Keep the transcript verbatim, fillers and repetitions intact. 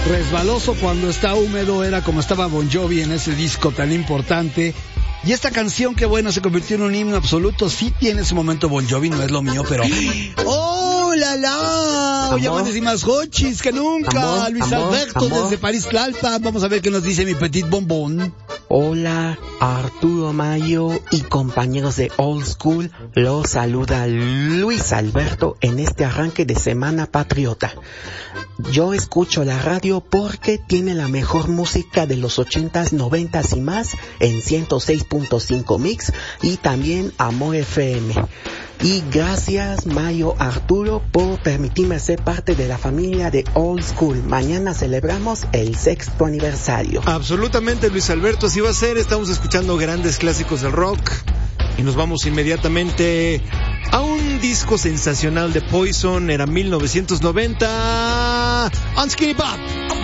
Resbaloso cuando está húmedo era como estaba Bon Jovi en ese disco tan importante. Y esta canción, que bueno, se convirtió en un himno absoluto. Sí tiene su momento Bon Jovi, no es lo mío, pero... ¡Oh, la la! Hoy amanecí más hochis que nunca. Amor, Luis amor, Alberto amor. desde París, Tlalpan. Vamos a ver qué nos dice mi petit bombón. Hola, Arturo Mayo y compañeros de Old School, los saluda Luis Alberto en este arranque de Semana Patriota. Yo escucho la radio porque tiene la mejor música de los ochentas, noventas y más en ciento seis punto cinco Mix y también Amor F M. Y gracias, Mayo, Arturo, por permitirme ser parte de la familia de Old School. Mañana celebramos el sexto aniversario. Absolutamente, Luis Alberto, así va a ser. Estamos escuchando grandes clásicos del rock y nos vamos inmediatamente a un disco sensacional de Poison. Era mil novecientos noventa. On Skinny Pop.